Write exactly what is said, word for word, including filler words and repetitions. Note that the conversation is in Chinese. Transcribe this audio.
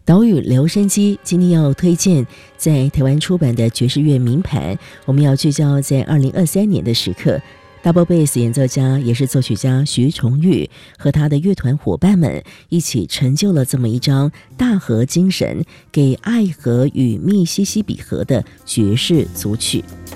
岛屿留声机今天要推荐在台湾出版的爵士乐名盘，我们要聚焦在二零二三年的时刻。Double Bass 演奏家也是作曲家徐崇玉和他的乐团伙伴们一起成就了这么一张大河精神给爱河与密西西比河的爵士组曲。